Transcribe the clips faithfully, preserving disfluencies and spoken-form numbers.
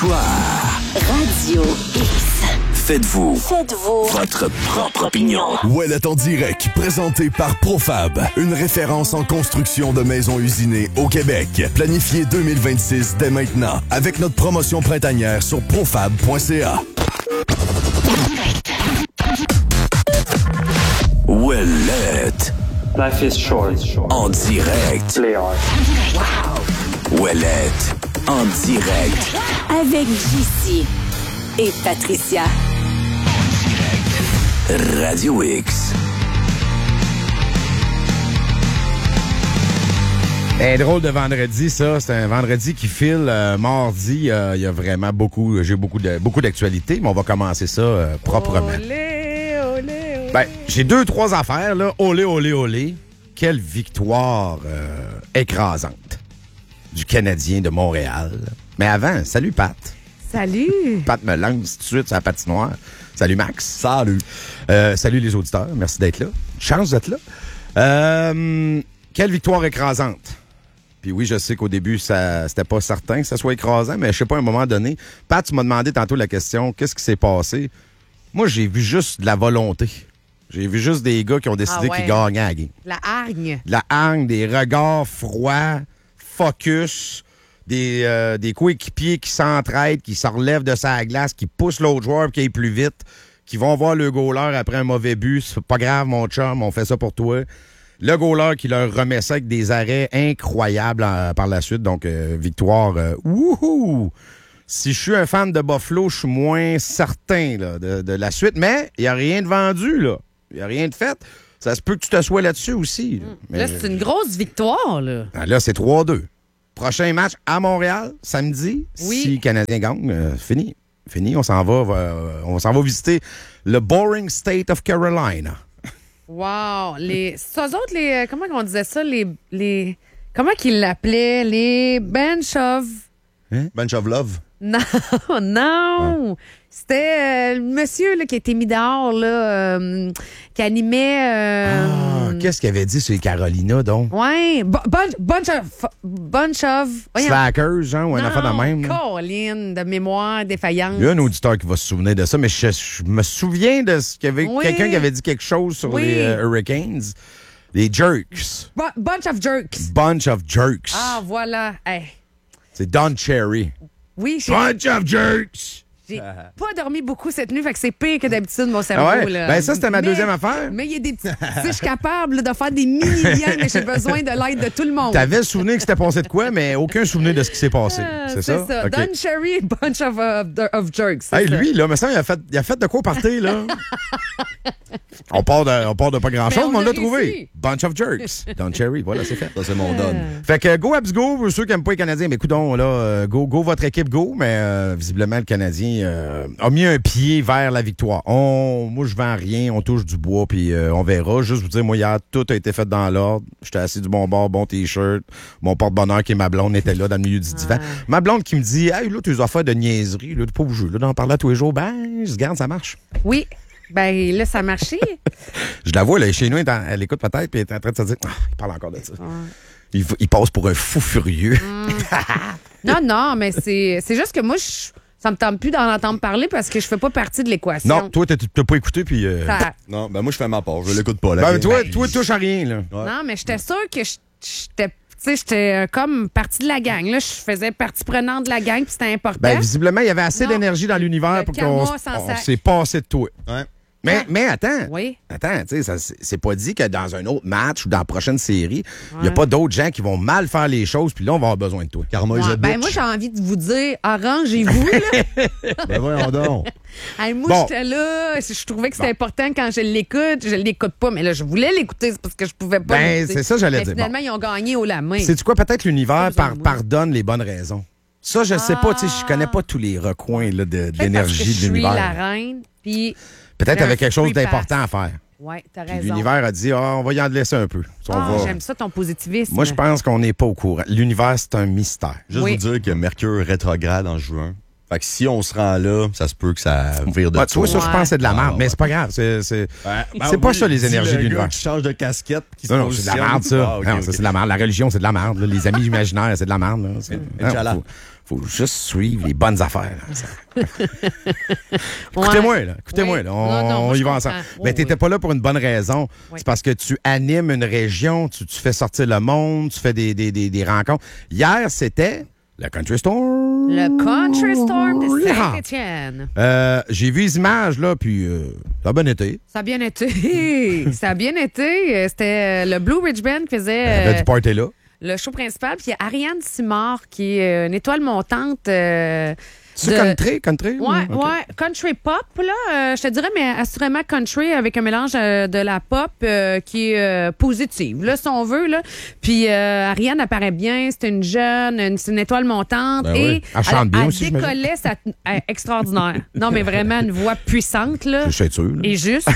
Victoire. Radio X. Faites-vous. Faites-vous. Votre propre opinion. Ouellet en direct, présenté par Profab, une référence en construction de maisons usinées au Québec. Planifié deux mille vingt-six dès maintenant, avec notre promotion printanière sur profab point c a. Ouellet. Life is short. En direct. Play hard. Ouellet. En direct. Avec J C et Patricia. Radio X. Un drôle de vendredi, ça. C'est un vendredi qui file. Euh, mardi, euh, il y a vraiment beaucoup, j'ai beaucoup de beaucoup d'actualités, mais on va commencer ça euh, proprement. Olé, olé, olé. Ben, j'ai deux, trois affaires, là. Olé, olé, olé. Quelle victoire euh, écrasante du Canadien de Montréal. Mais avant, salut Pat. Salut. Pat me lance tout de suite sur la patinoire. Salut Max. Salut. Euh, salut les auditeurs. Merci d'être là. Chance d'être là. Euh, quelle victoire écrasante. Puis oui, je sais qu'au début, ça c'était pas certain que ça soit écrasant, mais je sais pas, à un moment donné, Pat, tu m'as demandé tantôt la question, qu'est-ce qui s'est passé? Moi, j'ai vu juste de la volonté. J'ai vu juste des gars qui ont décidé Ah ouais. qu'ils gagnaient la game. La hargne. De la hargne, des regards froids, focus, des, euh, des coéquipiers qui s'entraident, qui se relèvent de sa glace, qui poussent l'autre joueur pour qu'il aille plus vite, qui vont voir le goaler après un mauvais but. C'est pas grave, mon chum, on fait ça pour toi. Le goaler qui leur remet ça avec des arrêts incroyables en- par la suite. Donc, euh, victoire. Euh, wouhou! Si je suis un fan de Buffalo, je suis moins certain là, de, de la suite. Mais il n'y a rien de vendu, là. Il n'y a rien de fait. Ça se peut que tu te sois là-dessus aussi. Là, Mais- Là, c'est une grosse victoire, là. Ah, là, c'est trois deux. Prochain match à Montréal, samedi. Oui. Si le Canadien gagne, euh, fini. Fini, on s'en va, euh, on s'en va visiter le boring state of Carolina. Wow. Les... C'est eux autres, les... Comment on disait ça? Les... les... Comment qu'ils l'appelaient? Les bench of... Bunch of Love. Non, non. C'était euh, le monsieur là, qui a été mis dehors, là, euh, qui animait... euh, Ah, qu'est-ce qu'il avait dit sur les Carolina, donc? Ouais. bu- Bunch, bunch of... Bunch of... voyons. Slackers, genre, ou un Non, affaire de même. là. Colline, de mémoire défaillante. Il y a un auditeur qui va se souvenir de ça, mais je, je me souviens de ce qu'il y avait Oui. quelqu'un qui avait dit quelque chose sur Oui. les euh, Hurricanes. Les jerks. Bu- bunch of jerks. Bunch of jerks. Ah, voilà. Hey. C'est Don Cherry. Oui, j'ai Bunch of jerks. j'ai pas dormi beaucoup cette nuit, fait que c'est pire que d'habitude, mon cerveau. Ah ouais? Là. Ben ça, c'était ma Mais- deuxième affaire. Mais il y a des petits... tu sais, je suis capable là, de faire des mini-liens, mais j'ai besoin de l'aide de tout le monde. T'avais le souvenir que c'était passé de quoi, mais aucun souvenir de ce qui s'est passé. Ah, c'est ça? ça. OK. Don Cherry, bunch of, uh, of jerks. c'est Hey, ça. lui, là, me semble, il a fait, il a fait de quoi partir, là? on, part de, on part de pas grand-chose, Mais mais on on l'a a trouvé. réussi. Bunch of jerks. Don Cherry, voilà, c'est fait. Ça, c'est mon don. Fait que go, Habs, go. Pour ceux qui n'aiment pas les Canadiens, mais écoutons, là, euh, go, go, votre équipe, go. Mais euh, visiblement, le Canadien euh, a mis un pied vers la victoire. On, moi, je vends rien, on touche du bois, puis euh, on verra. Juste vous dire, moi, hier, tout a été fait dans l'ordre. J'étais assis du bon bord, bon T-shirt. Mon porte-bonheur qui est ma blonde était là dans le milieu du divan. Ma blonde qui me dit, hey, là, tes affaires de niaiserie, là, t'es pas obligé, là, d'en parler à tous les jours. Ben, je garde, ça marche. Oui. Ben là, ça a marché. Je la vois, là, chez nous, elle, est en- elle écoute peut-être, puis elle est en train de se dire, ah, il parle encore de ça. Il, il passe pour un fou furieux. non, non, mais c'est c'est juste que moi, je, ça me tente plus d'en entendre parler parce que je fais pas partie de l'équation. Non, toi, t'as t'as pas écouté, puis. euh, Ça- Non, ben moi, je fais ma part. Je l'écoute pas. La Ben, game. toi, toi, touche à rien, là. Ouais. Non, mais j'étais sûre que je- j'étais... Tu sais, j'étais euh, comme partie de la gang. Là, je faisais partie prenante de la gang, puis c'était important. Ben, visiblement, il y avait assez Non. d'énergie dans l'univers Le pour qu'on karma s- sans on sac. s'est passé de toi. Ouais. Mais, Ah. mais attends. Oui. Attends, tu sais, ça, c'est c'est pas dit que dans un autre match ou dans la prochaine série, il n'y a pas d'autres gens qui vont mal faire les choses, puis là, on va avoir besoin de toi. Karma is Ouais, a ben bitch. moi, j'ai envie de vous dire, arrangez-vous. là. Ben voyons donc. Hey, moi, Bon. j'étais là. Je trouvais que c'était important quand je l'écoute. Je l'écoute pas, mais là, je voulais l'écouter, c'est parce que je pouvais pas Ben, l'écouter. c'est ça, j'allais Mais dire. Finalement, ils ont gagné haut la main. C'est-tu quoi? Peut-être l'univers besoin par- de moi. pardonne les bonnes raisons. Ça, je sais pas, tu sais, je connais pas tous les recoins là, de, de Peut-être parce l'énergie que de je suis l'univers. la reine, puis... Peut-être j'ai avec un quelque chose free pass. d'important à faire. Ouais, t'as Puis raison. l'univers a dit, ah, on va y en laisser un peu. On Ah, va- j'aime ça, ton positivisme. Moi, je pense qu'on n'est pas au courant. L'univers, c'est un mystère. Juste Oui. vous dire que Mercure rétrograde en juin. Fait que si on se rend là, ça se peut que ça vire de Ouais, tu vois, ça, je Ouais. pense que c'est de la Ouais, merde. ouais, mais ouais. c'est pas grave. C'est c'est- Ben, c'est pas ça, les énergies de de l'univers. qui change de casquette, qui se Non, non, c'est de la positionne. merde, ça. Ah, ok, non, ok. ça, c'est de la merde. La religion, c'est de la merde. là. Les amis imaginaires, c'est de la merde. là. C'est- non, Inch'Allah. faut, faut juste suivre les bonnes affaires. là. Écoutez-moi, là. Écoutez-moi, Oui. là. On, Non, non, moi, on y je va comprends. ensemble. Oui, Mais t'étais oui. pas là pour une bonne raison. Oui. C'est parce que tu animes une région, tu, tu fais sortir le monde, tu fais des, des, des, des rencontres. Hier, c'était le Country Storm. Le Country Storm de Yeah. Saint-Étienne. Euh, J'ai vu les images, là, puis euh, ça a bien été. Ça a bien été. Ça a bien été. Euh, C'était euh, le Blue Ridge Band qui faisait Il y avait euh, du party là. le show principal. Puis il y a Ariane Simard qui est euh, une étoile montante. euh, C'est de- country, country? Ouais, OK. ouais, country pop, là, euh, je te dirais, mais assurément country avec un mélange euh, de la pop euh, qui est euh, positive, là, si on veut, là. Puis euh, Ariane apparaît bien, c'est une jeune, une- c'est une étoile montante. Ben et oui. Elle chante bien elle aussi, j'imagine. décollait sa... euh, extraordinaire. Non, mais vraiment une voix puissante, là. Je suis sûr, là. Et juste.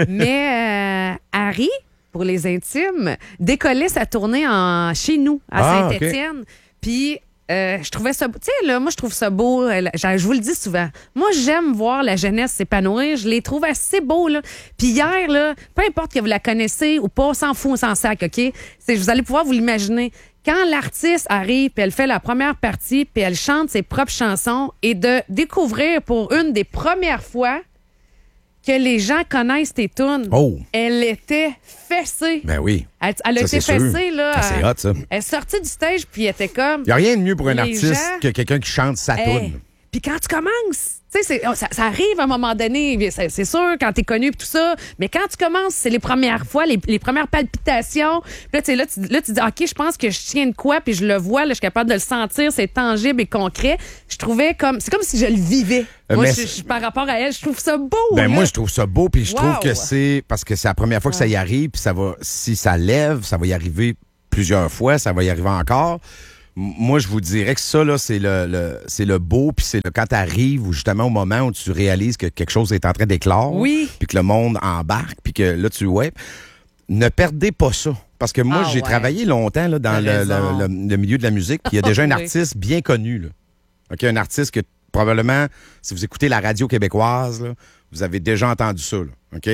Mais euh, Harry, pour les intimes, décollait sa tournée en, chez nous, à Ah, Saint-Étienne. Puis, euh, je trouvais ça beau. Tu sais, là, moi, je trouve ça beau. Euh, Je, je vous le dis souvent. Moi, j'aime voir la jeunesse s'épanouir. Je les trouve assez beaux, là. Puis hier, là, peu importe que vous la connaissez ou pas, on s'en fout, on s'en sac, OK? C'est, vous allez pouvoir vous l'imaginer. Quand l'artiste arrive, puis elle fait la première partie, puis elle chante ses propres chansons, et de découvrir pour une des premières fois que les gens connaissent tes tunes. Oh. Elle était fessée. Ben oui. Elle, elle a Ça, été c'est sûr. fessée, là. Ça, c'est elle- hot, ça. Elle est sortie du stage, puis elle était comme... Il n'y a rien de mieux pour un Les artiste gens- que quelqu'un qui chante sa Hey. toune. Puis quand tu commences, tu sais, c'est- oh, ça, ça arrive à un moment donné, c'est, c'est sûr, quand t'es connu et tout ça, mais quand tu commences, c'est les premières fois, les, les premières palpitations. Puis là, tu sais, là, tu là, tu dis, OK, je pense que je tiens de quoi, puis je le vois, là, je suis capable de le sentir, c'est tangible et concret. Je trouvais comme, c'est comme si je le vivais. Euh, Moi, mais je, je- par rapport à elle, je trouve ça beau. Ben là. moi, je trouve ça beau, puis je Wow. trouve que c'est parce que c'est la première fois que ça y arrive, puis ça va, si ça lève, ça va y arriver plusieurs fois, ça va y arriver encore. M- Moi, je vous dirais que ça, là, c'est le, le- c'est le beau, puis c'est le quand t'arrives, ou justement au moment où tu réalises que quelque chose est en train d'éclore, Oui. puis que le monde embarque, puis que là, tu ouais, ne perdez pas ça. Parce que moi, Ah j'ai ouais. travaillé longtemps là, dans T'as le, raison. le- le- le milieu de la musique, puis il y a déjà un Oui. artiste bien connu, là. OK, un artiste que probablement, si vous écoutez la radio québécoise, là, vous avez déjà entendu ça, là, OK?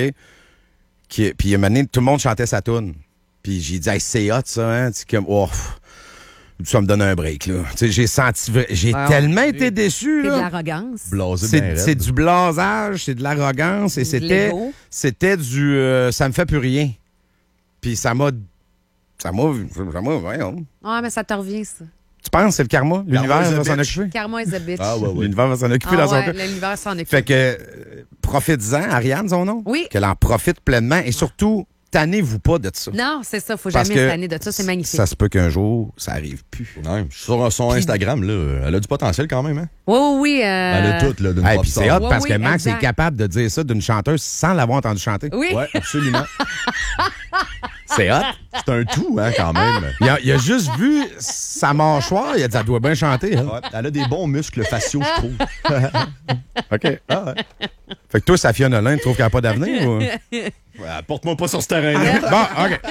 Qui, puis, à un moment donné, tout le monde chantait sa toune. Puis j'ai dit, hey, c'est hot, ça, hein? C'est comme, oh, pff, ça me donne un break, là. Tu sais, j'ai senti, vra- j'ai Ah, tellement oui. été déçu, C'est de là. l'arrogance. Blasé C'est ben c'est raide. du blasage, c'est de l'arrogance, et Du c'était l'ego. c'était du euh, ça me fait plus rien. Puis ça m'a ça m'a ça m'a voyons. Ah, mais ça te revient, ça. Tu penses que c'est le karma, l'univers is a va s'en bitch. occuper. Karma is a bitch. Ah ouais, ouais. L'univers va s'en occuper Ah dans son ouais, cas. l'univers s'en occupe. Fait que euh, profitez-en, Ariane son nom. Oui. Qu'elle en profite pleinement et surtout tannez-vous pas de ça. Non, c'est ça. Faut Parce jamais que se tanner de ça. C'est magnifique. Ça se peut qu'un jour ça arrive plus. Ouais, sur son Instagram, là, elle a du potentiel quand même, hein? Oui, oui, oui. euh, Elle a tout, là, d'une Hey, pop puis c'est star. hot Ouais, parce oui, que Max exact. est capable de dire ça d'une chanteuse sans l'avoir entendu chanter. Oui. Ouais, absolument. C'est hot. C'est un tout, hein, quand même. Il a, il a juste vu sa mâchoire, il a dit elle doit bien chanter. Hein? Ouais, elle a des bons muscles faciaux, je trouve. OK. Ah ouais. Fait que toi, Safia Nolin, tu trouves qu'elle n'a pas d'avenir? Ou... Ouais, porte-moi pas sur ce terrain-là. Bon, OK.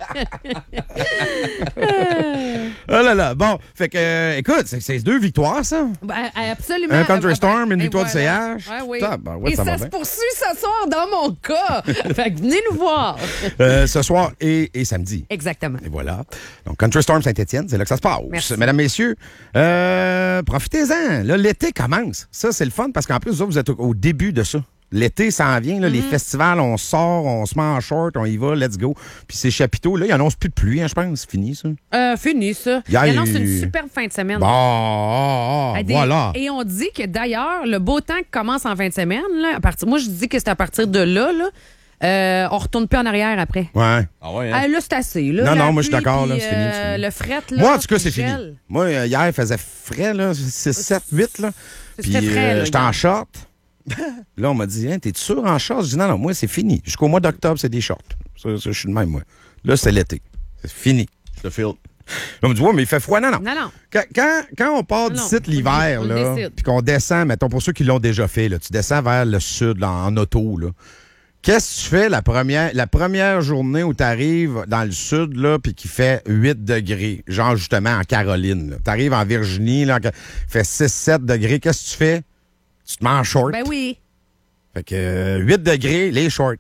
Oh là là. Bon, fait que, euh, écoute, c'est c'est deux victoires, ça. Ben, absolument. Un Country Euh, Storm, une et victoire voilà. de C H. Ouais, oui. Tabarouette, Et ça ça, va se bien. poursuit ce soir dans mon cas. Fait que venez nous voir. Euh, ce soir et, et samedi. Exactement. Et voilà. Donc, Country Storm Saint-Étienne, c'est là que ça se passe. Merci. Mesdames, messieurs, euh, profitez-en. Là, l'été commence. Ça, c'est le fun parce qu'en plus, vous autres, vous êtes au, au début de ça. L'été s'en vient, là, les Mm-hmm. festivals, on sort, on se met en short, on y va, let's go. Puis ces chapiteaux, là, ils annoncent plus de pluie, hein, je pense. C'est fini, ça. Euh, fini, ça. Hier, Il annonce il- une superbe fin de semaine. Bon, ah, ah, À des- voilà. Et on dit que d'ailleurs, le beau temps qui commence en fin de semaine, là, à partir, moi je dis que c'est à partir de là, là euh, on retourne plus en arrière après. Ouais. Ah ouais, hein? Ah, là, c'est assez. Là, Non, la non, moi, je suis pluie, d'accord, là, puis, c'est fini, c'est euh, fini. Le fret, là. Moi, en tout cas, puis c'est fini. gel. Moi, euh, hier, il faisait frais, là, six, sept, huit, là. Puis C'était frais, euh, là, j'étais en hier. short. Là, on m'a dit, hein, t'es sûr en short? Je dis, non, non, moi, c'est fini. Jusqu'au mois d'octobre, c'est des shorts. Ça, ça, je suis de même, moi. Là, c'est l'été. C'est fini. Je te file. Là, on me dit, ouais, mais il fait froid. Non, non. Non, non. Quand, quand, quand on part Non, d'ici non, l'hiver, on le là, décide. puis qu'on descend, mettons, pour ceux qui l'ont déjà fait, là, tu descends vers le sud, là, en auto, là. Qu'est-ce que tu fais la première, la première journée où tu arrives dans le sud, là, puis qui fait huit degrés, genre justement en Caroline, tu arrives en Virginie, là, il fait six sept degrés, qu'est-ce que tu fais? Tu te mets en short. Ben oui. Fait que euh, huit degrés, les shorts.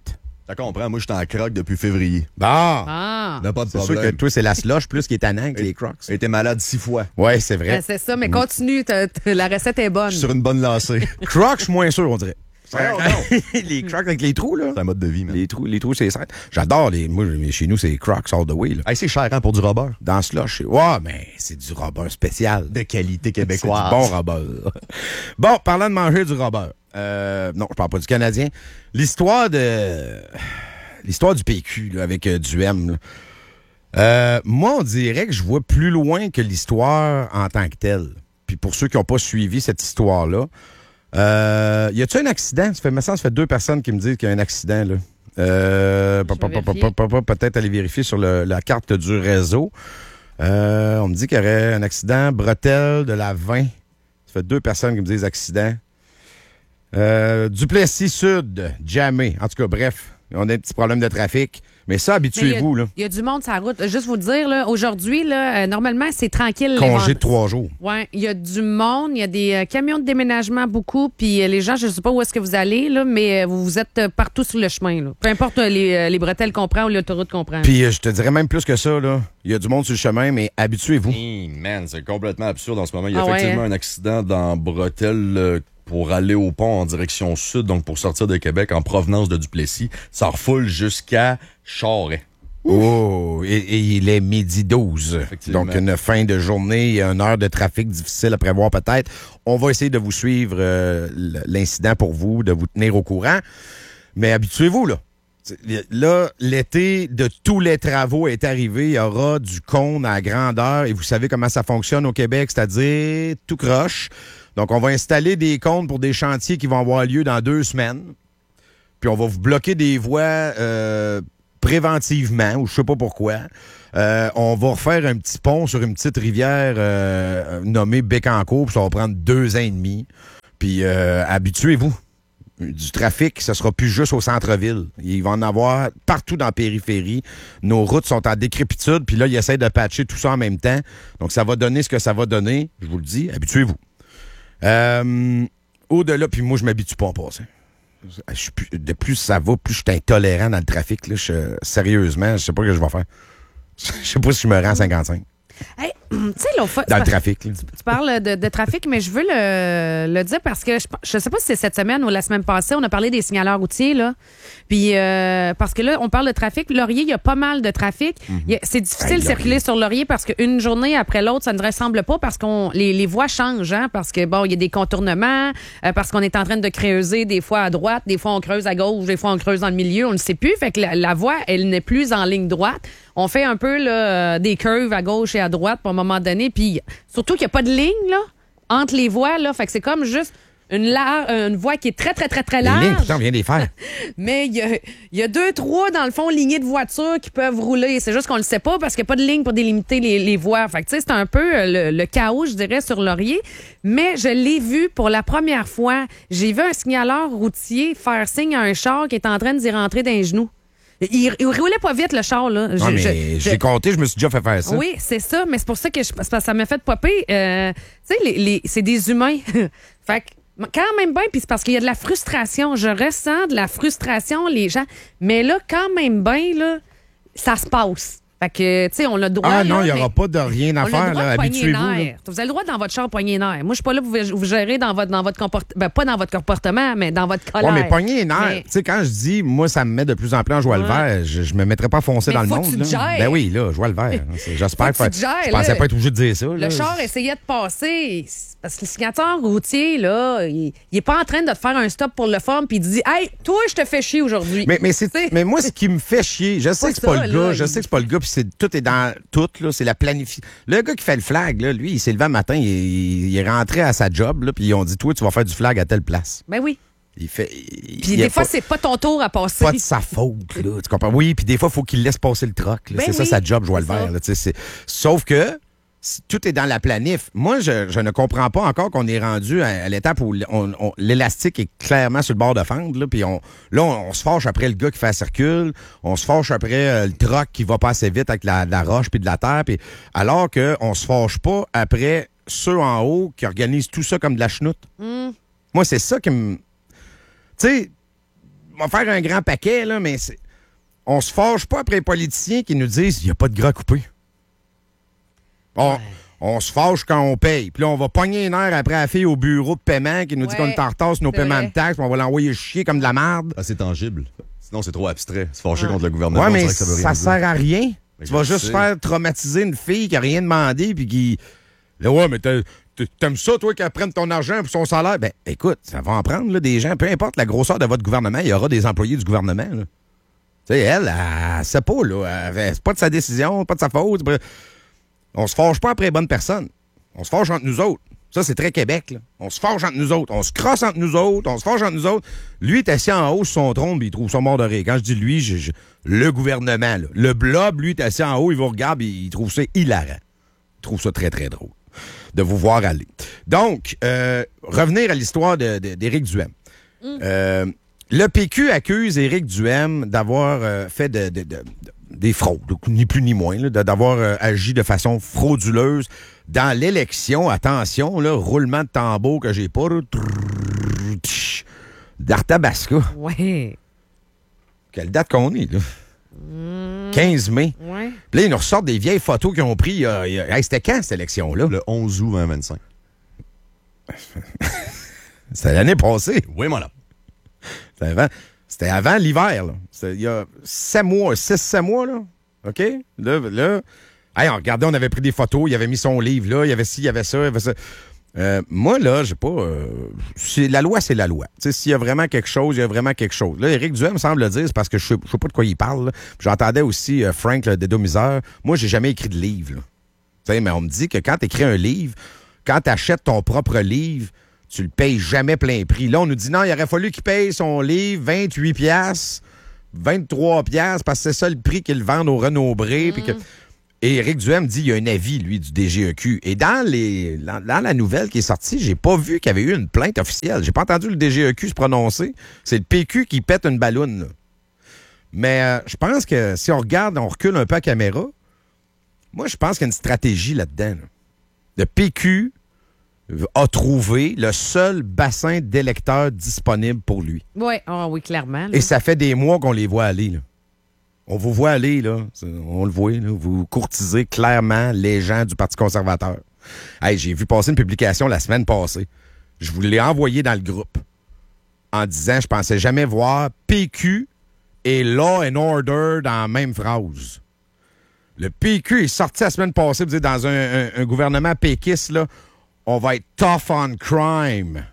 Ça comprend. Moi, j'étais en croc depuis février. Bon. Ah. N'a pas de C'est sûr problème. que toi, c'est la slush plus qui est tannant que les Crocs. J'ai été malade six fois. Ouais, c'est vrai. Ben, c'est ça, mais continue. t'as- t'as- la recette est bonne. Je suis sur une bonne lancée. Crocs, je suis moins sûr, on dirait. Non, non. Les Crocs avec les trous, là. C'est un mode de vie, man. Les trous, les trous, c'est ça. J'adore les. Moi, chez nous, c'est Crocs all the way, là. Hey, c'est cher, hein, pour du rubber. Dans ce slush, c'est. Ouais, mais c'est du rubber spécial. De qualité C'est du québécoise. bon rubber. Bon, parlant de manger du rubber. Euh, non, je parle pas du Canadien. L'histoire de. L'histoire du P Q, là, avec euh, du M, là. Euh, moi, on dirait que je vois plus loin que l'histoire en tant que telle. Puis pour ceux qui n'ont pas suivi cette histoire-là, euh, y a-tu un accident? Ça fait, me semble, ça fait deux personnes qui me disent qu'il y a un accident, là. Euh, Je vais pa- pa- pa- vérifier. pa- pa- pa- Peut-être aller vérifier sur le- la carte du réseau. Euh, on me dit qu'il y aurait un accident. Bretelle de la vingt. Ça fait deux personnes qui me disent accident. Euh, Duplessis Sud, jamais. En tout cas, bref, on a un petit problème de trafic. Mais ça, Mais il y a- habituez-vous, là. Il y a du monde sur la route. Juste vous dire, là, aujourd'hui, là, euh, normalement, c'est tranquille. les Congé vendredis. de trois jours. Ouais, il y a du monde, il y a des euh, camions de déménagement beaucoup, puis euh, les gens, je ne sais pas où est-ce que vous allez, là, mais euh, vous, vous êtes euh, partout sur le chemin. Là. Peu importe euh, les, euh, les bretelles qu'on prend ou l'autoroute qu'on prend. Puis euh, je te dirais même plus que ça, là. Il y a du monde sur le chemin, mais habituez-vous. Hey, man, c'est complètement absurde en ce moment. Il y a Ah ouais, effectivement hein? un accident dans Bretelle euh, pour aller au pont en direction sud, donc pour sortir de Québec en provenance de Duplessis. Ça refoule jusqu'à Charest. Oh, et, et il est midi douze. Effectivement. Donc, une fin de journée, une heure de trafic difficile à prévoir peut-être. On va essayer de vous suivre euh, l'incident pour vous, de vous tenir au courant. Mais habituez-vous, là. Là, l'été de tous les travaux est arrivé. Il y aura du cône à grandeur. Et vous savez comment ça fonctionne au Québec, c'est-à-dire tout croche. Donc, on va installer des cônes pour des chantiers qui vont avoir lieu dans deux semaines. Puis, on va vous bloquer des voies euh, préventivement, ou je sais pas pourquoi. Euh, on va refaire un petit pont sur une petite rivière euh, nommée Bécancour, puis ça va prendre deux ans et demi. Puis, euh, habituez-vous. Du trafic, ce sera plus juste au centre-ville. Il va en avoir partout dans la périphérie. Nos routes sont en décrépitude, puis là, ils essaient de patcher tout ça en même temps. Donc, ça va donner ce que ça va donner. Je vous le dis, habituez-vous. Euh, au-delà, puis moi, je m'habitue pas à passer. Je suis plus- de plus ça va, plus je suis intolérant dans le trafic. Là, je- sérieusement, je sais pas ce que je vais faire. Je sais pas si je me rends à cinquante-cinq Hey, tu sais, l'autre fois, dans le tu- trafic. là. Tu parles de, de trafic, mais je veux le, le dire parce que je, je sais pas si c'est cette semaine ou la semaine passée, on a parlé des signaleurs routiers, là. Puis, euh, parce que là, on parle de trafic. Laurier, il y a pas mal de trafic. Il y a- C'est difficile Hey, de circuler Laurier. sur Laurier parce qu'une journée après l'autre, ça ne ressemble pas parce qu'on les, les voies changent, hein, parce que, bon, il y a des contournements, euh, parce qu'on est en train de creuser des fois à droite, des fois on creuse à gauche, des fois on creuse dans le milieu, on ne sait plus. Fait que la, la voie, elle n'est plus en ligne droite. On fait un peu là, euh, des curves à gauche et à droite pour un moment donné. Puis surtout qu'il n'y a pas de ligne là, entre les voies. Là, fait que c'est comme juste une, lar- une voie qui est très, très, très, très Les lignes, large. pourtant, on vient de les faire. Mais il y a, il y a deux, trois, dans le fond, lignées de voitures qui peuvent rouler. C'est juste qu'on le sait pas parce qu'il n'y a pas de ligne pour délimiter les, les voies. Fait que, tu sais, c'est un peu euh, le, le chaos, je dirais, sur Laurier. Mais je l'ai vu pour la première fois. J'ai vu un signaleur routier faire signe à un char qui est en train d'y rentrer dans les genoux. Il, il roulait pas vite, le char, là. Non, Je- mais je- je- j'ai compté, je me suis déjà fait faire ça. oui, c'est ça, mais c'est pour ça que je, c'est parce que ça m'a fait popper. Euh, tu sais, les, les- c'est des humains. Fait que, quand même bien, puis c'est parce qu'il y a de la frustration. Je ressens de la frustration, les gens. Mais là, quand même bien, là, ça se passe. Fait que, tu sais, on a le droit. Ah non, là, il n'y aura mais pas de rien à on a le faire. droit Là. de poigner les Habituez-vous. là. nerfs. Vous avez le droit dans votre char poigner les nerfs. Moi, je suis pas là pour vous, vous gérer dans votre, dans votre comportement. Ben, pas dans votre comportement, mais dans votre colère. Ouais, mais pogner les nerfs. Mais- Tu sais, quand je dis, moi, ça me met de plus en plus en joie le Ouais. vert, je, je me mettrais pas foncé Mais dans le faut que monde. tu te là. gères. Ben oui, là, joie le vert. C'est- J'espère Faut que que. tu te gères, Je pensais là. pas être obligé de dire ça. Le là. char essayait de passer. Parce que le signateur routier, là, il, il est pas en train de te faire un stop pour le fun puis il te dit Hey, toi, je te fais chier aujourd'hui. Mais, mais, c'est, Tu sais. mais moi, ce qui me fait chier, je sais Pas que c'est pas ça, le gars, là, je il- sais que c'est pas le gars, puis c'est, tout est dans tout, là, c'est la planification. Le gars qui fait le flag, là, lui, il s'est levé un matin, il, il est rentré à sa job, là, puis ils ont dit, toi, tu vas faire du flag à telle place. Ben oui. Il fait. il- Puis il des a fois, pas, c'est pas ton tour à passer. pas de sa faute, là. Tu comprends? Oui, puis des fois, il faut qu'il laisse passer le troc, là. Ben c'est ça oui, sa job, je vois le c'est ça. vert, là, tu sais, c'est- Sauf que. si tout est dans la planif. Moi, je, je ne comprends pas encore qu'on est rendu à, à l'étape où on- on- l'élastique est clairement sur le bord de fendre. Là, puis on, là, on, on se fâche après le gars qui fait la circule. On se fâche après euh, le troc qui va pas assez vite avec la, de la roche puis de la terre. Puis, alors qu'on se fâche pas après ceux en haut qui organisent tout ça comme de la chenoute. Mm. Moi, c'est ça qui me... Tu sais, va faire un grand paquet, là, mais c'est, on se fâche pas après les politiciens qui nous disent il n'y a pas de gras coupé. On, ouais. on se fâche quand on paye. Puis là, on va pogner une heure après la fille au bureau de paiement qui nous dit ouais, qu'on est en retard sur nos paiements vrai. de taxes, puis on va l'envoyer chier comme de la merde. Ah, c'est tangible. Sinon, c'est trop abstrait. Se fâcher ouais. contre le gouvernement. Ouais, mais ça, ça sert à rien. Mais tu vas juste sais. faire traumatiser une fille qui a rien demandé, puis qui... Là, ouais, mais t'aimes ça, toi, qu'elle prenne ton argent pour son salaire? Ben, écoute, ça va en prendre, là, des gens. Peu importe la grosseur de votre gouvernement, il y aura des employés du gouvernement, là. Tu sais, elle, elle, elle sait pas, là. Elle, c'est pas de sa décision, pas de sa faute. Pas... On se fâche pas après les bonnes personnes. On se fâche entre nous autres. Ça, c'est très Québec, là. On se fâche entre nous autres. On se crosse entre nous autres. On se fâche entre nous autres. Lui est assis en haut sur son trône, puis il trouve ça mort de rire. Quand je dis lui, je, je, le gouvernement, là. Le blob, lui, est assis en haut, il vous regarde, et il trouve ça hilarant. Il trouve ça très, très drôle de vous voir aller. Donc, euh, revenir à l'histoire de, de, d'Éric Duhem. Mm. Euh, le P Q accuse Éric Duhem d'avoir euh, fait de, de, de, de, des fraudes, ni plus ni moins, là, d'avoir euh, agi de façon frauduleuse dans l'élection. Attention, là, roulement de tambour que j'ai pas. D'Arthabasca. Oui. Quelle date qu'on est, là? Mmh. quinze mai. Ouais. Puis là, ils nous ressortent des vieilles photos qu'ils ont prises. Euh, hey, c'était quand, cette élection-là? Le onze août vingt vingt-cinq. C'était l'année passée. Oui, mon homme. C'était avant, c'était avant l'hiver, là. C'était il y a sept mois, six, sept mois, là. OK? Là, là. Hey, on regardait, on avait pris des photos, il avait mis son livre, là. Il y avait ci, il y avait ça, il y avait ça. Euh, moi, là, j'ai pas... Euh, c'est, la loi, c'est la loi. Tu sais, s'il y a vraiment quelque chose, il y a vraiment quelque chose. Là, Éric Duhem semble le dire, c'est parce que je sais, je sais pas de quoi il parle. Là. J'entendais aussi euh, Frank, le dédomiseur. Moi, j'ai jamais écrit de livre. Tu sais, mais on me dit que quand tu écris un livre, quand tu achètes ton propre livre, tu le payes jamais plein prix. Là, on nous dit non, il aurait fallu qu'il paye son livre vingt-huit piastres, vingt-trois piastres, parce que c'est ça le prix qu'ils vendent au Renaud-Bré. Mmh. Que... Et Éric Duhem dit qu'il y a un avis, lui, du D G E Q. Et dans, les, dans, dans la nouvelle qui est sortie, j'ai pas vu qu'il y avait eu une plainte officielle. J'ai pas entendu le D G E Q se prononcer. C'est le P Q qui pète une balloune, là. Mais euh, je pense que si on regarde, on recule un peu à caméra, moi, je pense qu'il y a une stratégie là-dedans. Là. Le P Q a trouvé le seul bassin d'électeurs disponible pour lui. Ouais. Oh, oui, clairement. Là. Et ça fait des mois qu'on les voit aller, là. On vous voit aller, là. On le voit, là. Vous courtisez clairement les gens du Parti conservateur. Hey, j'ai vu passer une publication la semaine passée. Je vous l'ai envoyé dans le groupe en disant je pensais jamais voir P Q et Law and Order dans la même phrase. Le P Q est sorti la semaine passée, vous dites, dans un, un, un gouvernement péquiste, là, on va être tough on crime.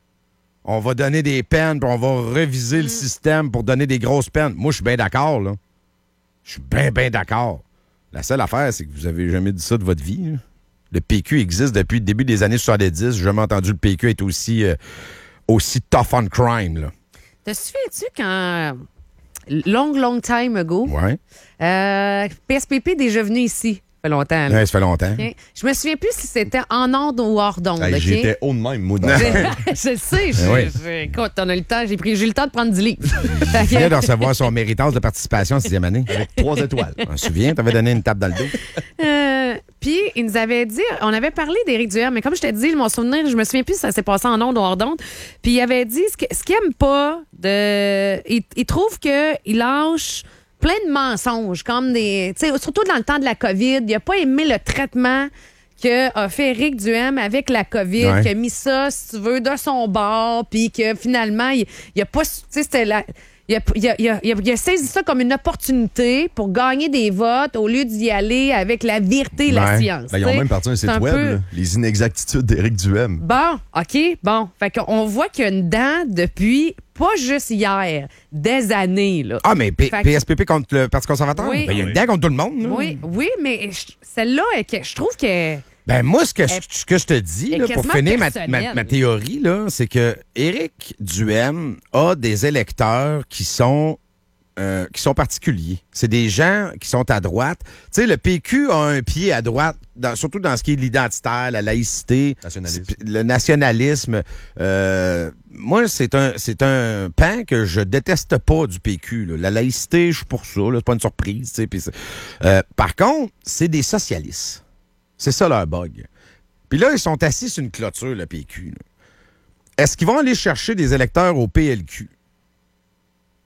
On va donner des peines, puis on va réviser mmh. le système pour donner des grosses peines. Moi, je suis bien d'accord, là. Je suis bien, bien d'accord. La seule affaire, c'est que vous avez jamais dit ça de votre vie. Là. Le P Q existe depuis le début des années soixante-dix. J'ai jamais entendu le P Q être aussi, euh, aussi tough on crime. Là. Te souviens-tu quand, long, long time ago, ouais. euh, P S P P est déjà venu ici? Ça fait longtemps. Là. Ouais, ça fait longtemps. Okay. Je me souviens plus si c'était en onde ou hors d'onde. Hey, okay? J'étais haut de même, moi. Dans je le sais. Je, oui. je, écoute, on a le temps, j'ai, pris, j'ai eu le temps de prendre du livre. Il venait de recevoir son méritage de participation en sixième année. Avec trois étoiles. Je me souviens, tu avais donné une tape dans le dos. Euh, Puis, il nous avait dit, on avait parlé d'Éric Duhem, mais comme je t'ai dit, mon souvenir, je me souviens plus si ça s'est passé en onde ou hors d'onde. Puis, il avait dit ce, que, ce qu'il aime pas, de, il, il trouve qu'il lâche plein de mensonges, comme des. Tu sais, surtout dans le temps de la COVID, il n'a pas aimé le traitement qu'a fait Éric Duhem avec la COVID, ouais. qui a mis ça, si tu veux, de son bord, puis que finalement, il n'a pas. Tu sais, c'était la. Il a, il, a, il, a, il a saisi ça comme une opportunité pour gagner des votes au lieu d'y aller avec la vérité et la ouais. science. Ben, ils ont même parti un site un web, peu... là, les inexactitudes d'Éric Duhem. Bon, OK, bon. Fait qu'on voit qu'il y a une dent depuis, pas juste hier, des années. Là. Ah, mais P- que... P S P P contre le Parti conservateur? Oui. Ben, il y a une dent contre tout le monde. Là. Oui, oui, mais je, celle-là, je trouve que... Ben moi, ce que, elle, ce que je te dis, là, pour finir ma, ma, ma théorie, là, c'est que Éric Duhem a des électeurs qui sont euh, qui sont particuliers. C'est des gens qui sont à droite. Tu sais, le P Q a un pied à droite, dans, surtout dans ce qui est l'identitaire, la laïcité, nationalisme. le nationalisme. Euh, moi, c'est un c'est un pan que je déteste pas du P Q. Là. La laïcité, je suis pour ça. Là, c'est pas une surprise. Pis euh, par contre, c'est des socialistes. C'est ça leur bug. Puis là, ils sont assis sur une clôture, le P Q. Là. Est-ce qu'ils vont aller chercher des électeurs au P L Q?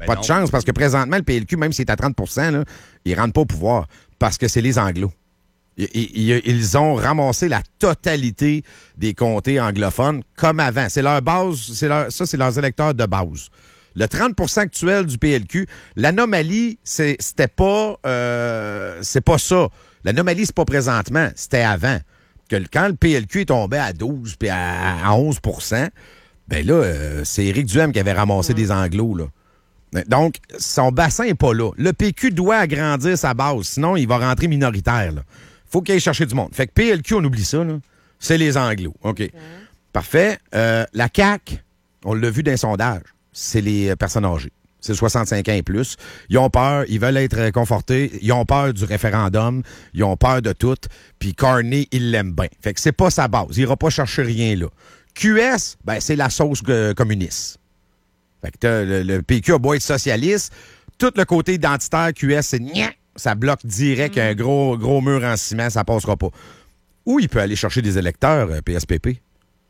Ben pas non. de chance, parce que présentement, le P L Q, même s'il est à trente pour cent, là, il ne rentre pas au pouvoir, parce que c'est les Anglos. Ils, ils, ils ont ramassé la totalité des comtés anglophones comme avant. C'est leur base, c'est leur, ça, c'est leurs électeurs de base. Le trente pour cent actuel du P L Q, l'anomalie, c'est, c'était pas, euh, c'est pas ça. L'anomalie, c'est pas présentement, c'était avant. Que quand le P L Q est tombé à douze puis à, à onze pour cent, ben là, euh, c'est Éric Duhem qui avait ramassé des Anglos, là. Donc, son bassin n'est pas là. Le P Q doit agrandir sa base, sinon il va rentrer minoritaire, là. Faut qu'il aille chercher du monde. Fait que P L Q, on oublie ça, là. C'est les Anglos. OK. Okay. Parfait. Euh, la C A Q, on l'a vu dans les sondages, c'est les personnes âgées. C'est soixante-cinq ans et plus. Ils ont peur, ils veulent être confortés, ils ont peur du référendum, ils ont peur de tout, puis Carney, il l'aime bien. Fait que c'est pas sa base. Il ira pas chercher rien là. Q S, ben c'est la sauce euh, communiste. Fait que le, le P Q a beau être socialiste, tout le côté identitaire Q S, c'est nia, ça bloque direct, mm. un gros, gros mur en ciment, ça passera pas. Où il peut aller chercher des électeurs, euh, P S P P?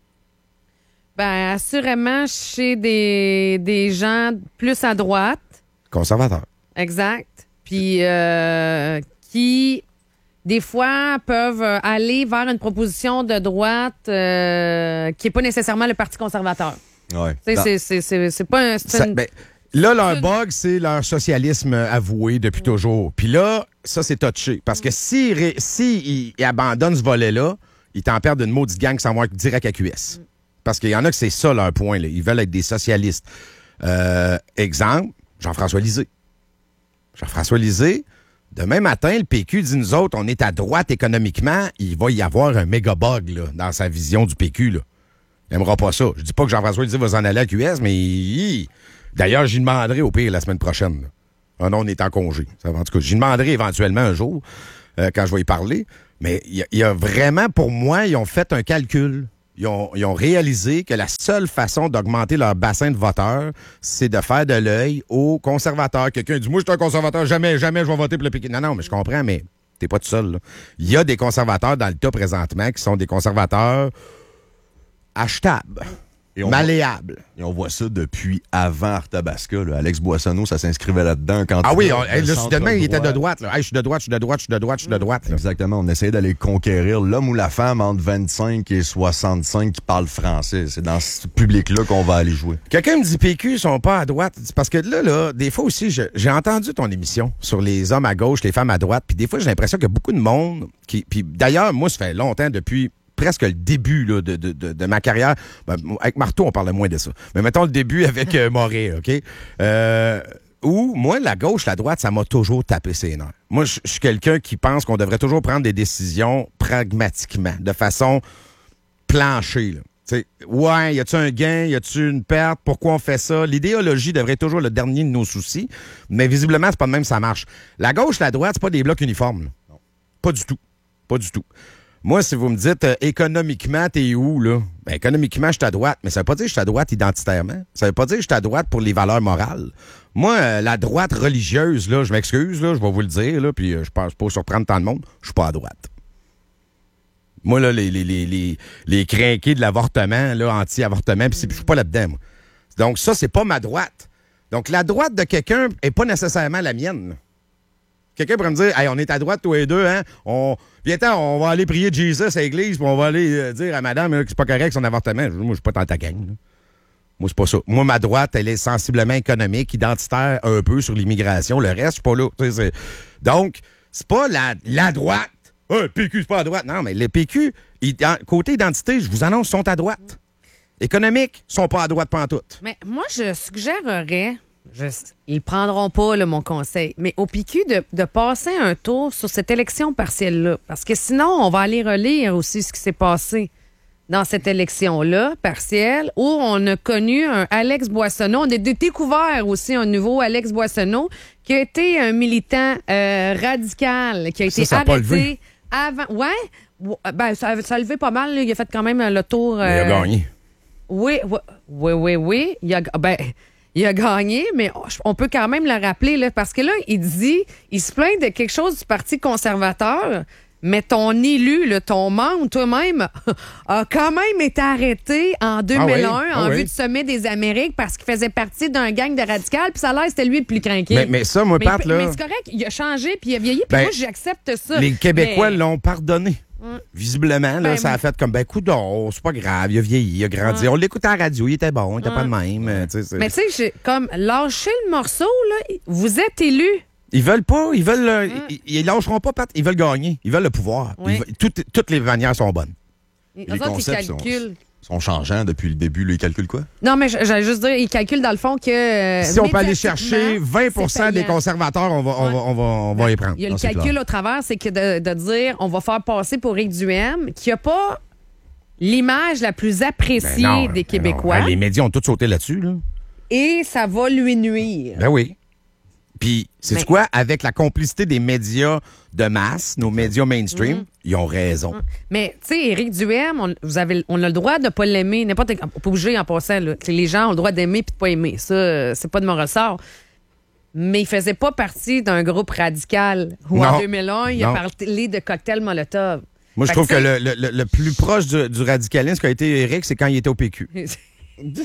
Ben, assurément, chez des, des gens plus à droite. Conservateurs. Exact. Puis, euh, qui, des fois, peuvent aller vers une proposition de droite euh, qui n'est pas nécessairement le Parti conservateur. Ouais. C'est, c'est, c'est, c'est, c'est pas un... C'est ça, une... ben, là, leur bug, c'est leur socialisme avoué depuis toujours. Puis là, ça, c'est touché. Parce que s'ils si, si il abandonnent ce volet-là, ils t'en perdent une maudite gang qui s'en va direct à Q S. Parce qu'il y en a que c'est ça leur point. Là. Ils veulent être des socialistes. Euh, exemple, Jean-François Lisée. Jean-François Lisée, demain matin, le P Q dit, nous autres, on est à droite économiquement, il va y avoir un méga bug là, dans sa vision du P Q. Là. Il n'aimera pas ça. Je dis pas que Jean-François Lisée va s'en aller à Q S, mais il... d'ailleurs, j'y demanderai au pire la semaine prochaine. Là. Ah non, on est en congé. En tout cas, j'y demanderai éventuellement un jour, euh, quand je vais y parler. Mais il y, y a vraiment, pour moi, ils ont fait un calcul. Ils ont, ils ont réalisé que la seule façon d'augmenter leur bassin de voteurs, c'est de faire de l'œil aux conservateurs. Quelqu'un dit, moi, je suis un conservateur, jamais, jamais je vais voter pour le P Q. Non, non, mais je comprends, mais t'es pas tout seul. Là. Il y a des conservateurs dans le tas présentement qui sont des conservateurs achetables, et malléables. Voit, et on voit ça depuis avant Arthabasca. Là. Alex Boissonneau, ça s'inscrivait là-dedans. Quand ah oui, on, là, soudainement, il était de droite. Hey, je suis de droite, je suis de droite, je suis de droite, je suis de droite. Là. Exactement. On essayait d'aller conquérir l'homme ou la femme entre vingt-cinq et soixante-cinq qui parle français. C'est dans ce public-là qu'on va aller jouer. Quelqu'un me dit P Q, ils sont pas à droite. Parce que là, là, des fois aussi, je, j'ai entendu ton émission sur les hommes à gauche, les femmes à droite. Puis des fois, j'ai l'impression qu'il y a beaucoup de monde qui. Puis d'ailleurs, moi, ça fait longtemps depuis. Presque le début là, de, de, de, de ma carrière. Ben, avec Marteau, on parlait moins de ça. Mais mettons le début avec euh, Moret, OK? Euh, où, moi, la gauche, la droite, ça m'a toujours tapé ses nerfs. Moi, je suis quelqu'un qui pense qu'on devrait toujours prendre des décisions pragmatiquement, de façon planchée. Là. T'sais, ouais, y a-tu un gain? Y a-tu une perte? Pourquoi on fait ça? L'idéologie devrait être toujours le dernier de nos soucis, mais visiblement, c'est pas de même ça marche. La gauche, la droite, c'est pas des blocs uniformes. Là. Non. Pas du tout. Pas du tout. Moi, si vous me dites euh, économiquement, t'es où, là? Ben, économiquement, je suis à droite. Mais ça veut pas dire que je suis à droite identitairement. Ça veut pas dire que je suis à droite pour les valeurs morales. Moi, euh, la droite religieuse, là, je m'excuse, là, je vais vous le dire, là, puis euh, je pense pas surprendre tant de monde, je suis pas à droite. Moi, là, les, les, les, les, les crinqués de l'avortement, là, anti-avortement, puis je suis pas là-dedans, moi. Donc, ça, c'est pas ma droite. Donc, la droite de quelqu'un est pas nécessairement la mienne, là. Quelqu'un pourrait me dire, hey, on est à droite tous les deux, hein? On... Viens-t'en, on va aller prier Jesus à l'église, puis on va aller euh, dire à madame là, que c'est pas correct son avortement. Moi, je suis pas dans ta gang. Là. Moi, c'est pas ça. Moi, ma droite, elle est sensiblement économique, identitaire un peu sur l'immigration. Le reste, je suis pas là. C'est... Donc, c'est pas la, la droite. Ah, le P Q, c'est pas à droite. Non, mais les P Q, ident... côté identité, je vous annonce, sont à droite. Économique, sont pas à droite pantoute. Mais moi, je suggérerais... Je, ils prendront pas là, mon conseil, mais au P Q de, de passer un tour sur cette élection partielle-là. Parce que sinon, on va aller relire aussi ce qui s'est passé dans cette élection-là, partielle, où on a connu un Alex Boissonneau. On a découvert aussi un nouveau Alex Boissonneau qui a été un militant euh, radical, qui a été ça, ça arrêté avant. Ouais, ben, ça, ça a levé pas mal. Là. Il a fait quand même le tour. Euh... Il a gagné. Oui, oui, oui, oui. oui. Il a, ben, Il a gagné, mais on peut quand même le rappeler, là, parce que là, il dit, il se plaint de quelque chose du Parti conservateur, Mais ton élu, là, ton membre, toi-même, a quand même été arrêté en deux mille un Ah oui? Ah en oui. vue du sommet des Amériques parce qu'il faisait partie d'un gang de radicales, puis ça a l'air que c'était lui le plus craqué. Mais, mais ça, moi, mais, Pat, là, mais c'est correct, il a changé, puis il a vieilli, puis Ben, moi, j'accepte ça. les Québécois Mais- l'ont pardonné. Visiblement, là, Ben, ça a fait comme, ben, coudonc, c'est pas grave, il a vieilli, il a grandi. On l'écoutait à la radio, il était bon, il était pas de même. euh, tu sais, c'est- Mais tu sais, j'ai comme lâcher le morceau, là, vous êtes élu. Ils veulent pas, ils veulent, euh, ils, ils lâcheront pas, Pat, ils veulent gagner, ils veulent le pouvoir. Ouais. Ils veulent- toutes, toutes les manières sont bonnes. Les Les autres, ils concepts sont, calculent. sont changeants depuis le début. Là, ils calculent quoi? Non, mais j'allais juste dire, ils calculent dans le fond que. euh, Si on peut aller médiatiquement, chercher vingt pour cent c'est des payant. conservateurs, on va, on va, on va, on va les prendre. Il y a Non, le c'est calcul clair. au travers, c'est que de, de dire on va faire passer pour Éric Duhaime, qui n'a pas l'image la plus appréciée Ben non, des ben Québécois, non. Ah, les médias ont tous sauté là-dessus, là. et ça va lui nuire. Ben oui. Puis, c'est Mais- quoi? Avec la complicité des médias de masse, nos médias mainstream, Mm-hmm. ils ont raison. Mais, tu sais, Éric Duhaime, on, vous avez, on a le droit de ne pas l'aimer. N'importe pas obligé en passant. Là. Tu sais, les gens ont le droit d'aimer et de pas aimer. Ça, euh, c'est pas de mon ressort. Mais il faisait pas partie d'un groupe radical où, en Non. deux mille un, il a Non. parlé de cocktail Molotov. Moi, je Fait trouve que tu le, le- le- le plus proche du, du radicalisme qu'a été Éric, c'est quand il était au P Q. Tu Tu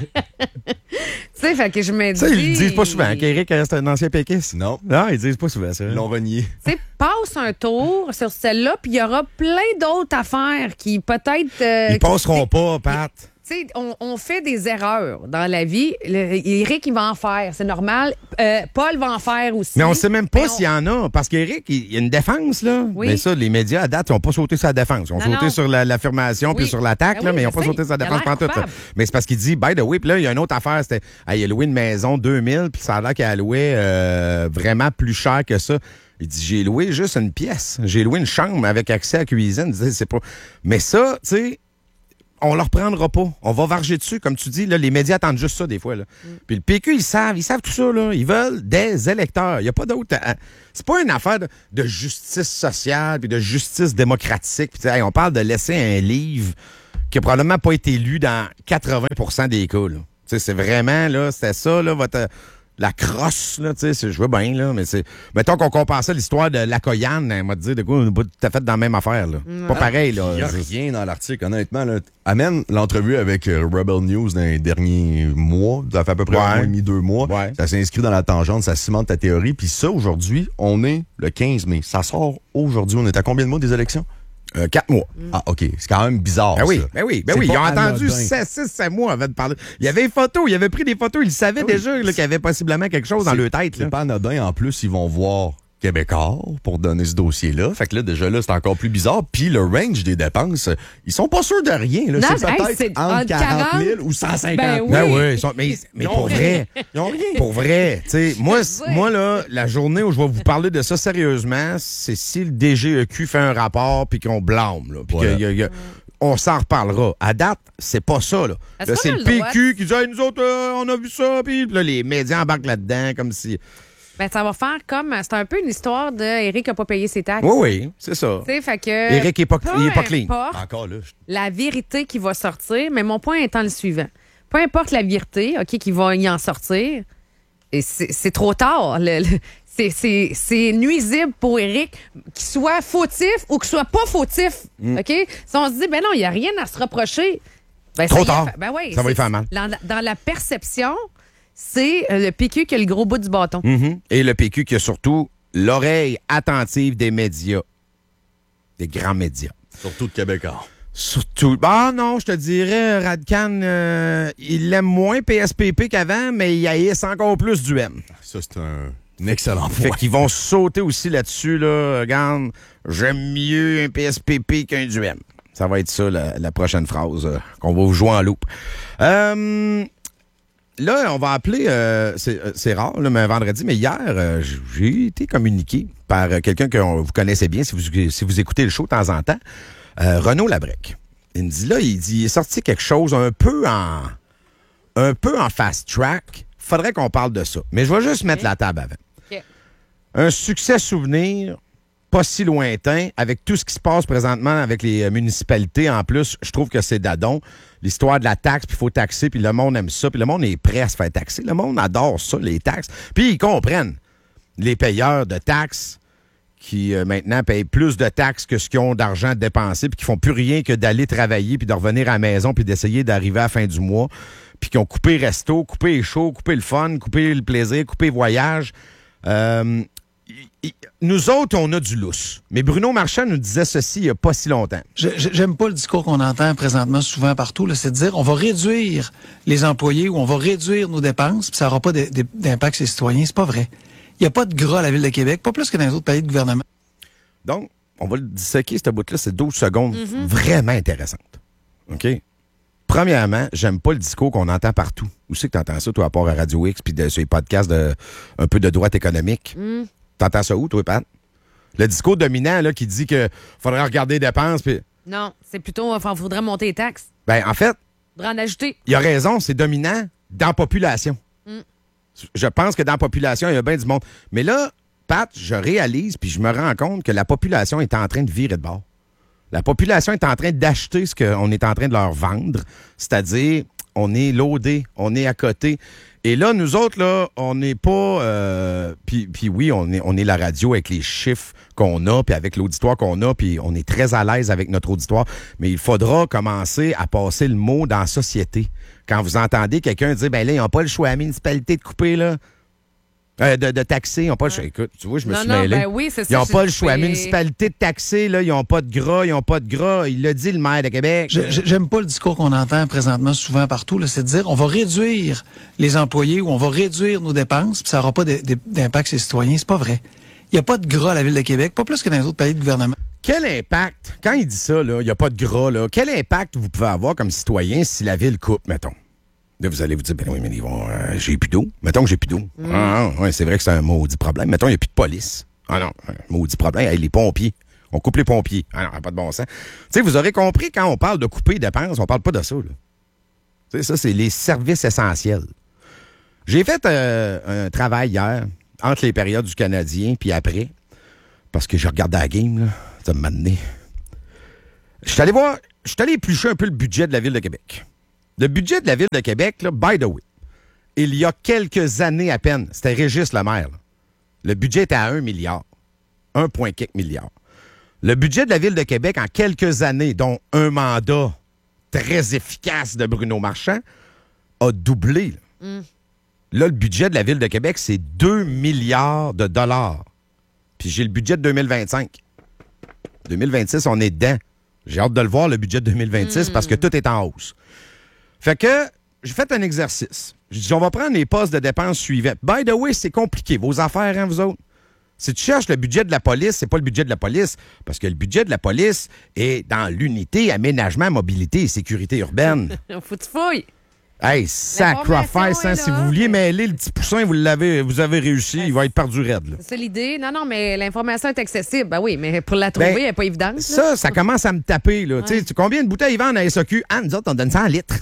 sais, fait que je me dis. sais, ils le disent pas souvent qu'Éric reste un ancien péquiste. Non. Non, ils disent pas souvent ça. Ils l'ont renié. Tu sais, passe un tour sur celle-là, puis il y aura plein d'autres affaires qui peut-être. euh, Ils qui- passeront pas, Pat. Tu sais, on, on fait des erreurs dans la vie. Le, Éric, il va en faire, c'est normal. Euh, Paul va en faire aussi. Mais on sait même pas Mais on- s'il y en a. Parce qu'Éric, il il y a une défense, là. Oui. Mais ça, les médias, à date, ils n'ont pas sauté sur la défense. Ils ont Non, sauté non. sur la- l'affirmation Oui. puis sur l'attaque, Ben là, oui, mais ils n'ont je pas sais. sauté sur la Il a défense l'air pantoute. coupable. Mais c'est parce qu'il dit, by the way, puis là, il y a une autre affaire. C'était, hey, il a loué une maison deux mille, puis ça a l'air qu'il a loué euh, vraiment plus cher que ça. Il dit, j'ai loué juste une pièce. J'ai loué une chambre avec accès à la cuisine. Il disait, c'est pas... Mais ça, tu sais, on leur prendra pas. On va varger dessus. Comme tu dis, là, les médias attendent juste ça des fois. Là. Puis le P Q, ils savent, ils savent tout ça. Là. Ils veulent des électeurs. Il n'y a pas d'autre. euh, C'est pas une affaire de, de justice sociale puis de justice démocratique. Puis, tu sais, hey, on parle de laisser un livre qui a probablement pas été lu dans quatre-vingts pour cent des cas. Là. Tu sais, c'est vraiment, là, c'était ça, là, votre... La crosse, là, tu sais, c'est- je veux bien, là, mais c'est... Mettons qu'on compare ça à l'histoire de Lacoyane, elle m'a dit, de quoi, on n'est pas tout à fait dans la même affaire, là. Pas pareil, là. Il n'y a rien dans l'article, honnêtement. Là. Amène l'entrevue avec euh, Rebel News dans les derniers mois. Ça fait à peu près Ouais. un mois et demi, deux mois. Ouais. Ça s'inscrit dans la tangente, ça cimente ta théorie. Puis ça, aujourd'hui, on est le quinze mai. Ça sort aujourd'hui. On est à combien de mois des élections? Euh, quatre mois. Ah, OK. C'est quand même bizarre, Ben oui, ça. ben oui, ben C'est oui. Ils pas ont attendu anodin. six sept mois avant de parler. Il y avait des photos, il avait pris des photos, ils savaient déjà là, qu'il y avait possiblement quelque chose dans C'est- leur tête. C'est Là. pas anodin. En plus, ils vont voir Québécois pour donner ce dossier-là. Fait que là, déjà là, c'est encore plus bizarre. Puis le range des dépenses, ils sont pas sûrs de rien. Là. Non, C'est hey, peut-être c'est entre entre quarante mille quarante ou cent cinquante Ben mille. oui. Ben oui, ils sont- mais, mais Ils ont pour rien. vrai, Ils ont rien. pour vrai, tu sais, moi, Je c- sais. moi là, la journée où je vais vous parler de ça sérieusement, c'est si le D G E Q fait un rapport puis qu'on blâme, là, puis Voilà. qu'il y a- il y a- on s'en reparlera. À date, c'est pas ça, là. Est-ce Là, qu'on c'est a le le P droit? Q qui dit, hey, nous autres, euh, on a vu ça, puis là, les médias embarquent là-dedans, comme si. Ben, ça va faire comme. C'est un peu une histoire de Éric n'a pas payé ses taxes. Oui, oui, c'est ça. Tu sais, fait que. Éric est pas- peu il est pas clean. importe Encore là. je- la vérité qui va sortir, mais mon point étant le suivant. Peu importe la vérité, OK, qui va y en sortir, et c'est c'est trop tard. Le- le- c'est- c'est c'est nuisible pour Éric, qu'il soit fautif ou qu'il soit pas fautif. Mm. OK? Si on se dit, ben non, il n'y a rien à se reprocher. Ben, Trop ça y est, tard. fait- Ben oui, Ça va c'est- y faire mal. Dans, dans la perception, c'est euh, le P Q qui a le gros bout du bâton. Mhm. Et le P Q qui a surtout l'oreille attentive des médias, des grands médias. Surtout de Québécois. Surtout. Ah non, je te dirais, Radcan, euh, il aime moins P S P P qu'avant, mais il haïsse encore plus du M. Ça, c'est un, un excellent Fait point. qu'ils vont sauter aussi là-dessus, là. Regarde, j'aime mieux un P S P P qu'un du M. Ça va être ça, la, la prochaine phrase euh, qu'on va vous jouer en loupe. Euh, là, on va appeler, euh, c'est, euh, c'est rare, là, mais vendredi, mais hier, euh, j'ai été communiqué par euh, quelqu'un que on- vous connaissez bien si vous, si vous écoutez le show de temps en temps, euh, Renaud Labrec. Il me dit là, il dit, il est sorti quelque chose un peu en, un peu en fast track. Faudrait qu'on parle de ça. Mais je vais juste mettre la table avant. OK. Un succès souvenir pas si lointain, avec tout ce qui se passe présentement avec les euh, municipalités. En plus, je trouve que c'est dadon. L'histoire de la taxe, puis il faut taxer, puis le monde aime ça, puis le monde est prêt à se faire taxer. Le monde adore ça, les taxes. Puis ils comprennent, les payeurs de taxes, qui euh, maintenant payent plus de taxes que ce qu'ils ont d'argent à dépenser, puis qui font plus rien que d'aller travailler, puis de revenir à la maison, puis d'essayer d'arriver à la fin du mois, puis qui ont coupé resto, coupé les shows, coupé le fun, coupé le plaisir, coupé le voyage. Euh, y, y, nous autres, on a du lousse. Mais Bruno Marchand nous disait ceci il n'y a pas si longtemps. Je, j'aime pas le discours qu'on entend présentement souvent partout, là, c'est de dire on va réduire les employés ou on va réduire nos dépenses, puis ça n'aura pas de, de, d'impact sur les citoyens. C'est pas vrai. Il n'y a pas de gras à la Ville de Québec, pas plus que dans les autres pays de gouvernement. Donc, on va le disséquer, cette bout-là, c'est douze secondes mm-hmm. vraiment intéressantes. OK? Premièrement, j'aime pas le discours qu'on entend partout. Où c'est que t'entends ça, toi, à part à Radio X, puis sur les podcasts de un peu de droite économique? Mm. T'entends ça où, toi, Pat? Le discours dominant, là, qui dit que faudrait regarder les dépenses, puis... Non, c'est plutôt, il faudrait monter les taxes. Ben, en fait... Faudrait en ajouter. Il a raison, c'est dominant dans la population. Mm. Je pense que dans la population, il y a bien du monde. Mais là, Pat, je réalise, puis je me rends compte que la population est en train de virer de bord. La population est en train d'acheter ce qu'on est en train de leur vendre, c'est-à-dire, on est loadé, on est à côté. Et là, nous autres, là, on n'est pas... Euh, puis, puis oui, on est, on est la radio avec les chiffres qu'on a, puis avec l'auditoire qu'on a, puis on est très à l'aise avec notre auditoire. Mais il faudra commencer à passer le mot dans la société. Quand vous entendez quelqu'un dire, ben là, ils n'ont pas le choix à la municipalité de couper, là. Euh, de, de taxer, ils n'ont pas le choix. Écoute, tu vois, je me non, suis non, mêlé. Ben oui, c'est ils n'ont ça, pas le choix. La fais... municipalité de taxer, là, ils n'ont pas de gras, ils n'ont pas de gras. Il l'a dit, le maire de Québec. Je, je, j'aime pas le discours qu'on entend présentement souvent partout, là, c'est de dire on va réduire les employés ou on va réduire nos dépenses, puis ça n'aura pas de, de, d'impact sur les citoyens. C'est pas vrai. Il n'y a pas de gras à la Ville de Québec, pas plus que dans les autres pays de gouvernement. Quel impact, quand il dit ça, là, il n'y a pas de gras, là, quel impact vous pouvez avoir comme citoyen si la Ville coupe, mettons? Là, vous allez vous dire, ben oui, mais ils vont, euh, j'ai plus d'eau. Mettons que j'ai plus d'eau. Mm. Ah, ouais, c'est vrai que c'est un maudit problème. Mettons, il n'y a plus de police. Ah non, un maudit problème. Hey, les pompiers. On coupe les pompiers. Ah non, pas de bon sens. Tu sais, vous aurez compris, quand on parle de couper les dépenses, on parle pas de ça, là. Tu sais, ça, c'est les services essentiels. J'ai fait euh, un travail hier, entre les périodes du Canadien, puis après, parce que j'ai regardé la game, là. Ça m'a donné. Je suis allé voir, je suis allé éplucher un peu le budget de la Ville de Québec. Le budget de la Ville de Québec, là, by the way, il y a quelques années à peine, c'était Régis Lemaire, là. Le budget était à un milliard. un virgule quatre milliard. Le budget de la Ville de Québec, en quelques années, dont un mandat très efficace de Bruno Marchand, a doublé. Là, mm. là le budget de la Ville de Québec, c'est deux milliards de dollars. Puis j'ai le budget de deux mille vingt-cinq. deux mille vingt-six, on est dedans. J'ai hâte de le voir, le budget de deux mille vingt-six, mm. parce que tout est en hausse. Fait que j'ai fait un exercice. J'ai dit, on va prendre les postes de dépenses suivants. By the way, c'est compliqué. Vos affaires, hein, vous autres? Si tu cherches le budget de la police, c'est pas le budget de la police, parce que le budget de la police est dans l'unité aménagement, mobilité et sécurité urbaine. Faut que tu fouilles. Hey, sacrifice, hein, si vous vouliez mêler le petit poussin, vous l'avez, vous avez réussi, ben, il va être perdu raide. Là. C'est ça l'idée. Non, non, mais l'information est accessible. Ben oui, mais pour la trouver, ben, elle n'est pas évidente. Ça, là. ça commence à me taper. Là. Ouais. Tu combien de bouteilles ils vendent à S A Q? Ah, nous autres, on donne cent litres.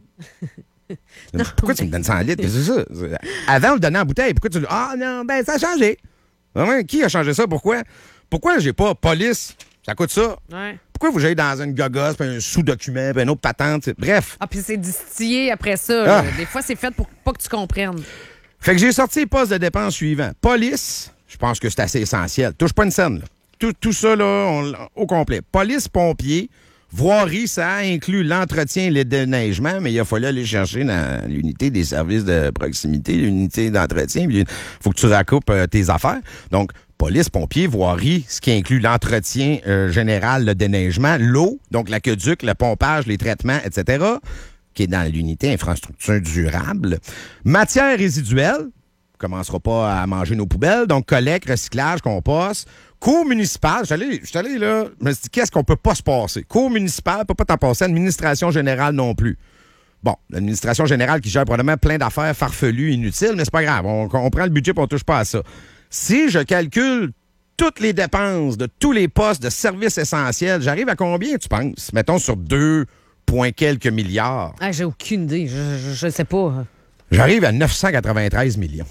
Non, pourquoi mais... tu me donnes cent litres? C'est ça. Avant, on le donnait en bouteille. Pourquoi tu le... Ah non, ben ça a changé. Ouais, qui a changé ça? Pourquoi? Pourquoi j'ai pas police? Ça coûte ça. Ouais. Pourquoi vous allez dans une gogosse, puis un sous-document, puis une autre patente? Bref. Ah, puis c'est distillé après ça. Ah. Des fois, c'est fait pour pas que tu comprennes. Fait que j'ai sorti les postes de dépenses suivants. Police, je pense que c'est assez essentiel. Touche pas une scène, là. Tout, tout ça, là, on, au complet. Police, pompiers, voirie, ça inclut l'entretien et le déneigement, mais il a fallu aller chercher dans l'unité des services de proximité, l'unité d'entretien. Il faut que tu raccoupes euh, tes affaires. Donc, police, pompiers, voirie, ce qui inclut l'entretien euh, général, le déneigement, l'eau, donc l'aqueduc, le pompage, les traitements, et cetera, qui est dans l'unité infrastructure durable. Matières résiduelles, on commencera pas à manger nos poubelles, donc collecte, recyclage, compost. Cour municipale, je suis allé là, je me suis dit, qu'est-ce qu'on peut pas se passer? Cour municipale, peut pas t'en passer, administration générale non plus. Bon, l'administration générale qui gère probablement plein d'affaires farfelues, inutiles, mais c'est pas grave, on, on prend le budget et on touche pas à ça. Si je calcule toutes les dépenses de tous les postes de services essentiels, j'arrive à combien, tu penses? Mettons sur deux points quelques milliards. Ah, j'ai aucune idée, je, je, je sais pas. J'arrive à neuf cent quatre-vingt-treize millions.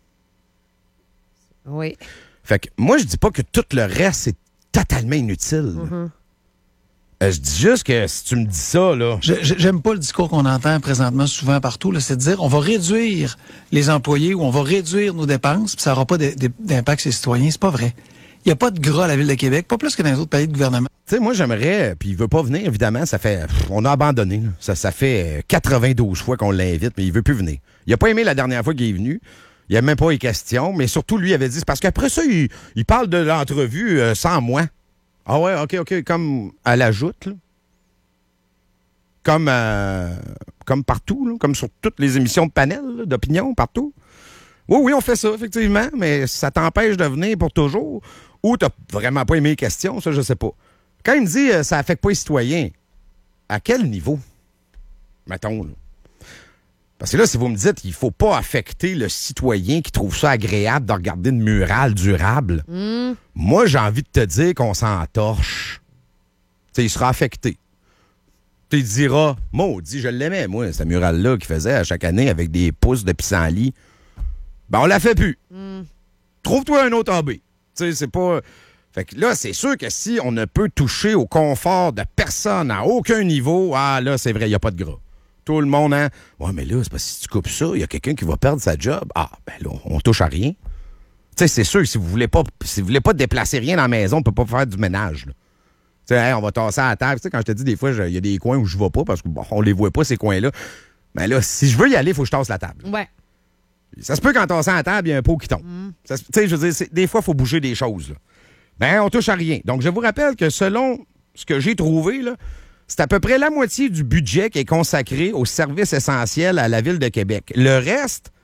Oui. Fait que moi, je dis pas que tout le reste, c'est totalement inutile. Mm-hmm. Euh, je dis juste que si tu me dis ça, là... Je, je, j'aime pas le discours qu'on entend présentement souvent partout, là, c'est de dire on va réduire les employés ou on va réduire nos dépenses, puis ça n'aura pas de, de, d'impact sur les citoyens. C'est pas vrai. Il n'y a pas de gras à la Ville de Québec, pas plus que dans les autres pays de gouvernement. Tu sais, moi, j'aimerais, puis il veut pas venir, évidemment, ça fait, pff, on a abandonné, là. Ça, ça fait quatre-vingt-douze fois qu'on l'invite, mais il veut plus venir. Il a pas aimé la dernière fois qu'il est venu. Il a même pas eu question, mais surtout, lui, il avait dit, c'est parce qu'après ça, il, il parle de l'entrevue euh, sans moi. Ah ouais, OK, OK, comme à la joute, là. Comme, euh, comme partout, là, comme sur toutes les émissions de panel, là, d'opinion, partout. Oui, oui, on fait ça, effectivement, mais ça t'empêche de venir pour toujours. Ou t'as vraiment pas aimé les questions, ça, je sais pas. Quand il me dit euh, ça affecte pas les citoyens, à quel niveau? Mettons, là. Parce que là, si vous me dites qu'il faut pas affecter le citoyen qui trouve ça agréable de regarder une murale durable, Mm. moi, j'ai envie de te dire qu'on s'en torche. Tu sais, il sera affecté. Tu te diras, maudit, je l'aimais, moi, cette murale-là qu'il faisait à chaque année avec des pouces de pissenlit. Ben, on la fait plus. Mm. Trouve-toi un autre A B. Tu sais, c'est pas... Fait que là, c'est sûr que si on ne peut toucher au confort de personne à aucun niveau, ah là, c'est vrai, il n'y a pas de gras. Tout le monde, hein? Ouais, mais là, c'est parce que si tu coupes ça, il y a quelqu'un qui va perdre sa job. Ah, ben là, on touche à rien. Tu sais, c'est sûr que si vous voulez pas, si vous voulez pas déplacer rien dans la maison, on ne peut pas faire du ménage, là. Tu sais, hey, on va tasser à la table. Tu sais, quand je te dis des fois, il y a des coins où je vais pas parce qu'on bon, les voit pas, ces coins-là. Mais là, si je veux y aller, il faut que je tasse la table. Ouais. Ça se peut qu'en tassant la table, il y a un pot qui tombe. Mm. Tu sais, je veux dire, c'est- des fois, il faut bouger des choses, là. Ben, on touche à rien. Donc, je vous rappelle que selon ce que j'ai trouvé, là, c'est à peu près la moitié du budget qui est consacré aux services essentiels à la Ville de Québec. Le reste,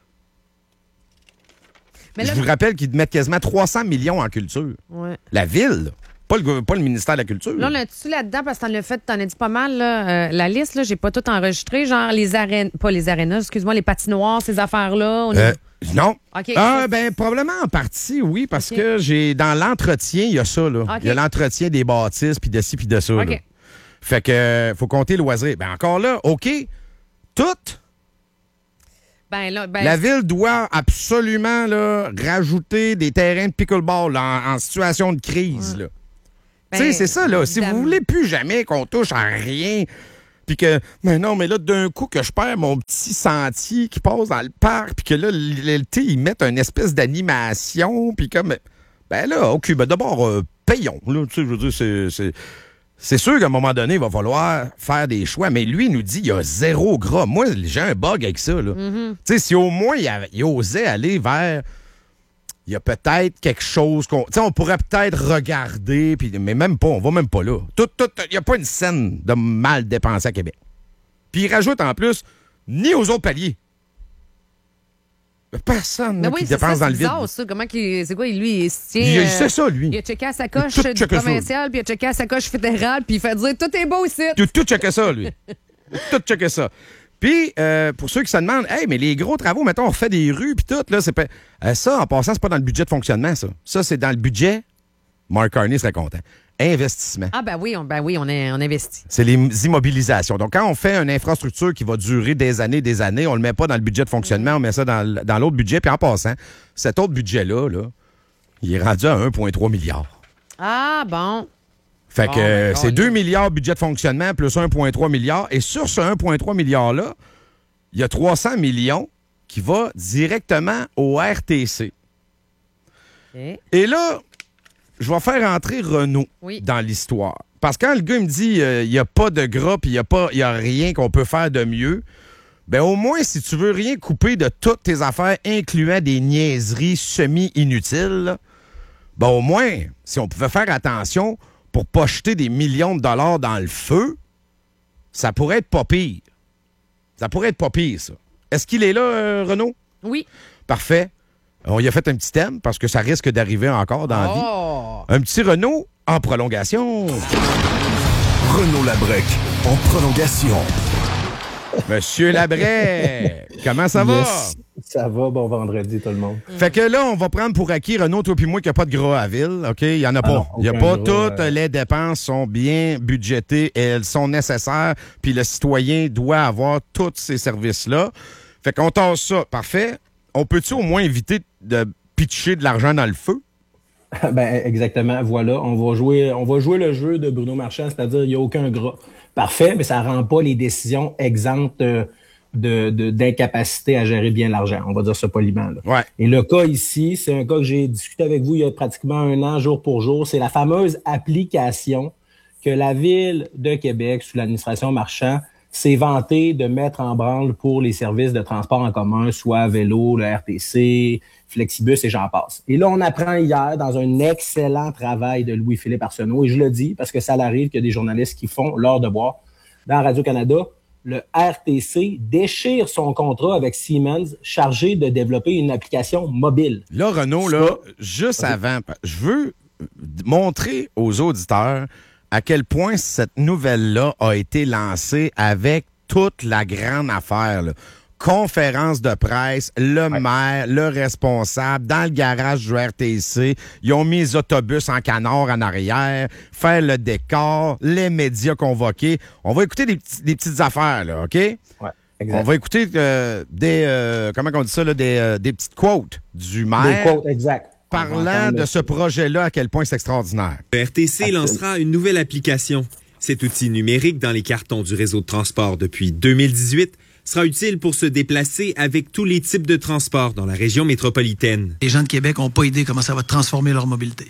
Mais je là, vous rappelle qu'ils mettent quasiment trois cents millions en culture. ouais. La Ville, là. Pas le, gou- pas le ministère de la Culture. Là, on a-tu là-dedans, parce que t'en as fait, t'en as dit pas mal, là, euh, la liste, là, j'ai pas tout enregistré, genre les arènes, pas les arénas, excuse-moi, les patinoires, ces affaires-là. on Euh, est- non. OK. Ah, ben, probablement en partie, oui, parce OK. que j'ai dans l'entretien, il y a ça, là. OK. Il y a l'entretien des bâtisses, puis de ci, puis de ça, là. OK. Fait que, euh, faut compter loisirs. Ben, encore là, OK, tout, Ben, là, ben, la Ville doit absolument, là, rajouter des terrains de pickleball là, en, en situation de crise, là. ben, tu sais, c'est ça, là. Si évidemment. vous voulez plus jamais qu'on touche à rien, puis que, mais non, mais là, d'un coup, que je perds mon petit sentier qui passe dans le parc, puis que là, l- tu sais, ils mettent une espèce d'animation, puis comme, ben là, OK, ben d'abord, euh, payons, là, tu sais, je veux dire, c'est... c'est c'est sûr qu'à un moment donné, il va falloir faire des choix, mais lui, il nous dit il y a zéro gras. Moi, j'ai un bug avec ça, là. Mm-hmm. Tu sais, si au moins il, avait- il osait aller vers... Il y a peut-être quelque chose qu'on... Tu sais, on pourrait peut-être regarder, puis, mais même pas, on va même pas là. Tout, tout, il n'y a pas une scène de mal dépensé à Québec. Puis il rajoute en plus, ni aux autres paliers. Personne Ben là, oui, qui c'est dépense ça, dans c'est le vide. bizarre, ça. Comment qu'il, c'est quoi, lui, il se tient... Il, il euh, sait ça, lui. Il a checké à sa coche tout du checké ça. provincial, puis il a checké à sa coche fédérale, puis il fait dire tout est beau ici. Tout, tout checker ça, lui. tout checker ça. Puis, euh, pour ceux qui se demandent, hey, mais les gros travaux, mettons, on refait des rues, puis tout, là, c'est pas. Euh, ça, en passant, c'est pas dans le budget de fonctionnement, ça. Ça, c'est dans le budget. Mark Carney serait content. Investissement. Ah, ben oui, on, ben oui, on, est, on investit. C'est les immobilisations. Donc, quand on fait une infrastructure qui va durer des années, des années, on le met pas dans le budget de fonctionnement, on met ça dans, l- dans l'autre budget. Puis en passant, cet autre budget-là, là, il est rendu à un virgule trois milliard. Ah, bon. Fait Bon, que euh, ben, c'est on y- deux milliards budget de fonctionnement plus un virgule trois milliard. Et sur ce un virgule trois milliard-là, il y a trois cents millions qui va directement au R T C. OK. Et là, je vais faire entrer Renault Oui. dans l'histoire. Parce que quand le gars me dit euh, il n'y a pas de gras puis il n'y a, pas- il y a rien qu'on peut faire de mieux, ben au moins, si tu veux rien couper de toutes tes affaires, incluant des niaiseries semi-inutiles, là, ben au moins, si on pouvait faire attention pour pas jeter des millions de dollars dans le feu, ça pourrait être pas pire. Ça pourrait être pas pire, ça. Est-ce qu'il est là, euh, Renaud? Oui. Parfait. On y a fait un petit thème parce que ça risque d'arriver encore dans la vie. Oh. Un petit Renault en prolongation. Renaud Labrec, en prolongation. Monsieur Labray, comment ça va? Yes. Ça va, bon vendredi tout le monde. Fait que là, on va prendre pour acquis, Renaud, toi puis moi, qu'il n'y a pas de gras à ville, OK? Il n'y en a pas. non, Il n'y a aucun pas. gras, Toutes euh, les dépenses sont bien budgétées et elles sont nécessaires, puis le citoyen doit avoir tous ces services-là. Fait qu'on tasse ça. Parfait. On peut-tu au moins éviter de pitcher de l'argent dans le feu? Ben exactement, voilà. On va jouer, on va jouer le jeu de Bruno Marchand, c'est-à-dire il n'y a aucun gras. Parfait, mais ça rend pas les décisions exemptes euh, de, de, d'incapacité à gérer bien l'argent. On va dire ça poliment. Là. Ouais. Et le cas ici, c'est un cas que j'ai discuté avec vous il y a pratiquement un an, jour pour jour. C'est la fameuse application que la Ville de Québec, sous l'administration Marchand, s'est vantée de mettre en branle pour les services de transport en commun, soit vélo, le R T C, Flexibus et j'en passe. Et là, on apprend hier, dans un excellent travail de Louis-Philippe Arsenault, et je le dis parce que ça arrive qu'il y a des journalistes qui font leur devoir, dans Radio-Canada, le R T C déchire son contrat avec Siemens chargé de développer une application mobile. Là, Renaud, là, juste avant, je veux montrer aux auditeurs à quel point cette nouvelle-là a été lancée avec toute la grande affaire, là. Conférence de presse, le ouais. maire, le responsable, dans le garage du R T C, ils ont mis les autobus en canard en arrière, faire le décor, les médias convoqués. On va écouter des, petits, des petites affaires, là, OK? Ouais, exact. On va écouter euh, des, euh, comment on dit ça, là, des, euh, des petites quotes du maire. Des quotes, exact. Parlant de ce projet-là, à quel point c'est extraordinaire. Le R T C Absolument. lancera une nouvelle application. Cet outil numérique dans les cartons du réseau de transport depuis deux mille dix-huit sera utile pour se déplacer avec tous les types de transports dans la région métropolitaine. Les gens de Québec n'ont pas idée comment ça va transformer leur mobilité.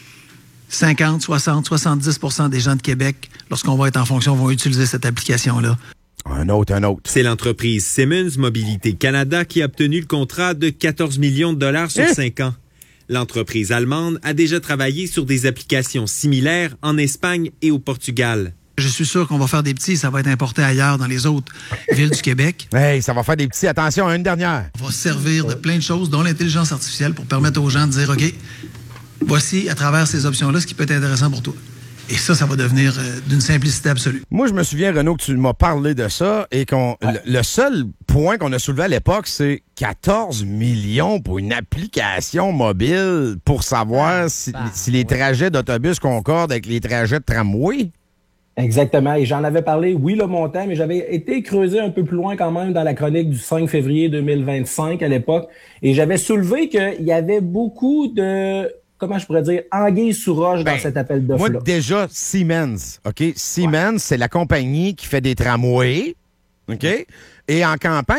cinquante, soixante, soixante-dix pour cent des gens de Québec, lorsqu'on va être en fonction, vont utiliser cette application-là. Un autre, un autre. C'est l'entreprise Siemens Mobilité Canada qui a obtenu le contrat de quatorze millions de dollars sur eh? cinq ans. L'entreprise allemande a déjà travaillé sur des applications similaires en Espagne et au Portugal. Je suis sûr qu'on va faire des petits, ça va être importé ailleurs dans les autres villes du Québec. Hey, ça va faire des petits. Attention, une dernière. On va se servir de plein de choses, dont l'intelligence artificielle, pour permettre aux gens de dire, OK, voici à travers ces options-là ce qui peut être intéressant pour toi. Et ça, ça va devenir euh, d'une simplicité absolue. Moi, je me souviens, Renaud, que tu m'as parlé de ça et qu'on ouais. le, le seul point qu'on a soulevé à l'époque, c'est quatorze millions pour une application mobile pour savoir si, bah, si les ouais. trajets d'autobus concordent avec les trajets de tramway. Exactement. Et j'en avais parlé, oui, le montant, mais j'avais été creusé un peu plus loin quand même dans la chronique du cinq février deux mille vingt-cinq à l'époque. Et j'avais soulevé qu'il y avait beaucoup de... comment je pourrais dire, anguille sous roche ben, dans cet appel d'offres-là. Moi, déjà, Siemens, OK? Siemens, ouais. c'est la compagnie qui fait des tramways, OK? Et en campagne,